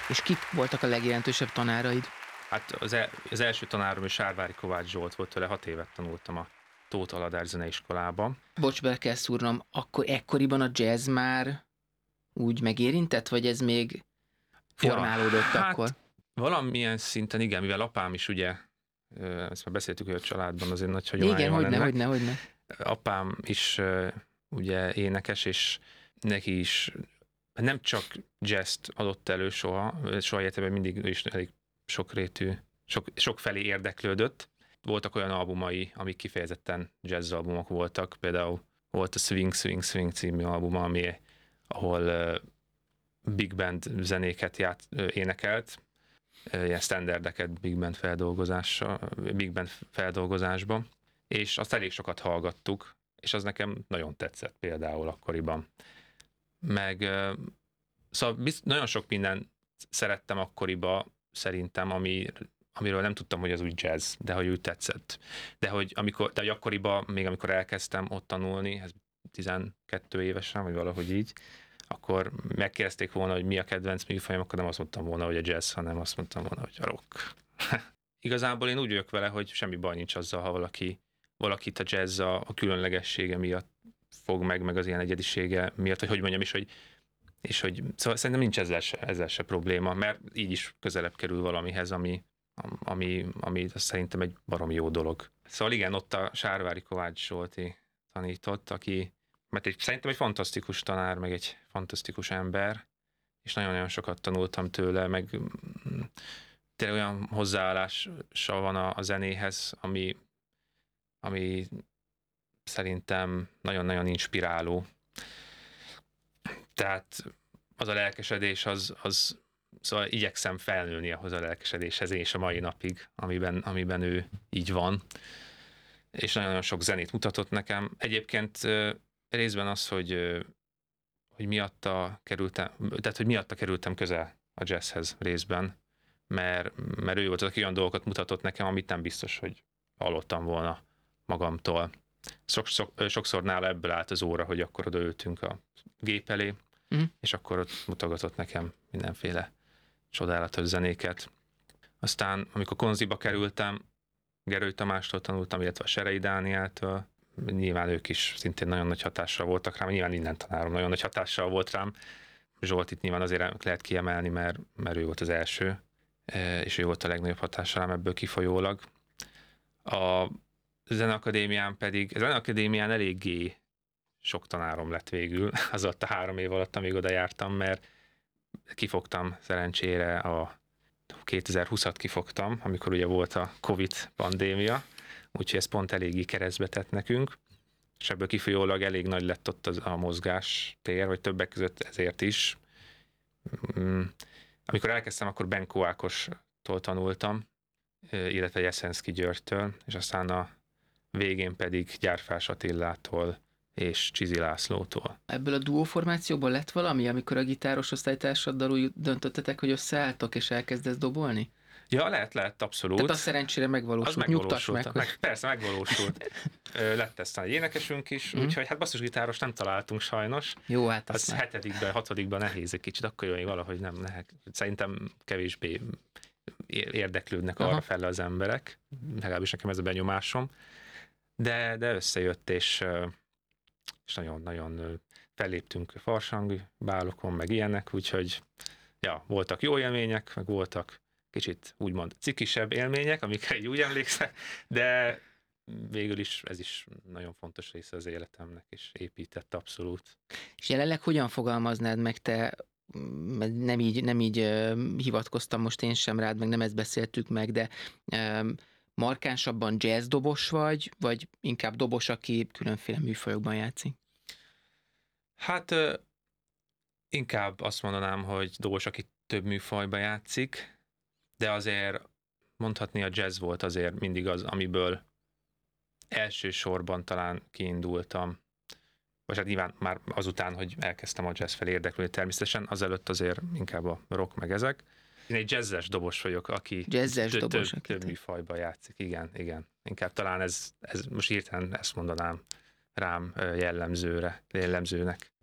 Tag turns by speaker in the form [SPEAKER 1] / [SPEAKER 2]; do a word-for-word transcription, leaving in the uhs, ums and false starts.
[SPEAKER 1] És kik voltak a legjelentősebb tanáraid?
[SPEAKER 2] Hát az, el, az első tanárom is Sárvári Kovács Zsolt volt, tőle hat évet tanultam a Tóth Aladár zeneiskolában.
[SPEAKER 1] Bocs, be kell szúrnom, akkor ekkoriban a jazz már úgy megérintett, vagy ez még formálódott
[SPEAKER 2] ja,
[SPEAKER 1] akkor?
[SPEAKER 2] Hát valamilyen szinten igen, mivel apám is ugye, ezt már beszéltük, hogy a családban azért nagy hagyománya
[SPEAKER 1] Igen,
[SPEAKER 2] van
[SPEAKER 1] hogyne,
[SPEAKER 2] ennek.
[SPEAKER 1] hogyne, hogyne.
[SPEAKER 2] Apám is ugye énekes, és neki is nem csak jazzt adott elő soha, soha életében mindig ő is elég sokrétű, sok, sok felé érdeklődött. Voltak olyan albumai, amik kifejezetten jazz albumok voltak, például volt a Swing, Swing, Swing című albuma, ami, ahol uh, big band zenéket ját, uh, énekelt, uh, ilyen standardeket big band feldolgozása, big band feldolgozásban, és azt elég sokat hallgattuk, és az nekem nagyon tetszett például akkoriban. Meg uh, szóval bizt, nagyon sok minden szerettem akkoriban, szerintem, ami, amiről nem tudtam, hogy az úgy jazz, de hogy úgy tetszett. De hogy, amikor, de hogy akkoriban, még amikor elkezdtem ott tanulni, ez tizenkettő évesen, vagy valahogy így, akkor megkérdezték volna, hogy mi a kedvenc műfajom, akkor nem azt mondtam volna, hogy a jazz, hanem azt mondtam volna, hogy a rock. Igazából én úgy vagyok vele, hogy semmi baj nincs azzal, ha valaki, valakit a jazz a, a különlegessége miatt fog meg, meg az ilyen egyedisége miatt, hogy hogy mondjam is, hogy és hogy szóval szerintem nincs ezzel se, ezzel se probléma, mert így is közelebb kerül valamihez, ami, ami, ami szerintem egy baromi jó dolog. Szóval igen, ott a Sárvári Kovács Zsolti tanított, aki, mert egy, szerintem egy fantasztikus tanár, meg egy fantasztikus ember, és nagyon-nagyon sokat tanultam tőle, meg tényleg olyan hozzáállása van a, a zenéhez, ami, ami szerintem nagyon-nagyon inspiráló. Tehát az a lelkesedés, az, az szóval igyekszem felnőni ahhoz a lelkesedéshez én is a mai napig, amiben, amiben ő így van. És nagyon-nagyon sok zenét mutatott nekem. Egyébként részben az, hogy, hogy miatta kerültem, tehát hogy miatta kerültem közel a jazzhez részben, mert, mert ő volt az, aki olyan dolgokat mutatott nekem, amit nem biztos, hogy hallottam volna magamtól. Sok, sok, sokszor nála ebből állt az óra, hogy akkor odaültünk a gép elé, mm. és akkor ott mutogatott nekem mindenféle csodálatos zenéket. Aztán, amikor konziba kerültem, Gerői Tamástól tanultam, illetve a Serei Dánieltől, nyilván ők is szintén nagyon nagy hatással voltak rám, nyilván minden tanárom nagyon nagy hatással volt rám. Zsoltit nyilván azért lehet kiemelni, mert, mert ő volt az első, és ő volt a legnagyobb hatással rám ebből kifolyólag. A Zeneakadémián pedig, a Zeneakadémián eléggé sok tanárom lett végül, az alatt a három év alatt, amíg oda jártam, mert kifogtam szerencsére a kétezer-húszat kifogtam, amikor ugye volt a Covid pandémia, úgyhogy ez pont eléggé keresztbe tett nekünk, és ebből kifolyólag elég nagy lett ott az, a mozgás tér, vagy többek között ezért is. Amikor elkezdtem, akkor Benkó Ákostól tanultam, illetve Jeszenszky Györgytől, és aztán a végén pedig Gyárfás Attilától és Csizi Lászlótól.
[SPEAKER 1] Ebből a duóformációból lett valami, amikor a gitáros osztálytársaddal úgy döntöttetek, hogy összeálltok és elkezdesz dobolni?
[SPEAKER 2] Ja, lehet, lehet, abszolút.
[SPEAKER 1] Tehát a szerencsére megvalósult.
[SPEAKER 2] Az
[SPEAKER 1] Nyugtass meg.
[SPEAKER 2] meg hogy... Persze, megvalósult. Lett aztán egy énekesünk is, mm. úgyhogy hát basszusgitáros nem találtunk sajnos.
[SPEAKER 1] Jó, hát
[SPEAKER 2] az hetedikben, hatodikban nehéz egy kicsit, akkor jó, valahogy nem lehet. Szerintem kevésbé érdeklődnek arra fele az emberek, legalábbis nekem ez a benyomásom. De, de összejött, és, és nagyon-nagyon felléptünk farsang bálokon, meg ilyenek, úgyhogy ja, voltak jó élmények, meg voltak kicsit úgymond cikisebb élmények, amikre így úgy emlékszem, de végül is ez is nagyon fontos része az életemnek, és épített abszolút.
[SPEAKER 1] És jelenleg hogyan fogalmaznád meg te, nem így, nem így uh, hivatkoztam most én sem rád, meg nem ezt beszéltük meg, de um, markánsabban jazz dobos vagy, vagy inkább dobos, aki különféle műfajokban játszik?
[SPEAKER 2] Hát uh, inkább azt mondanám, hogy dobos, aki több műfajban játszik, de azért mondhatni a jazz volt azért mindig az, amiből elsősorban talán kiindultam. Vagy hát nyilván már azután, hogy elkezdtem a jazz felé érdeklődni természetesen, azelőtt azért inkább a rock meg ezek. Én egy jazzes dobos vagyok, aki
[SPEAKER 1] jazzes
[SPEAKER 2] több,
[SPEAKER 1] dobos,
[SPEAKER 2] több, több műfajban játszik. Igen, igen. Inkább talán ez, ez most hirtelen ezt mondanám rám jellemzőre, jellemzőnek.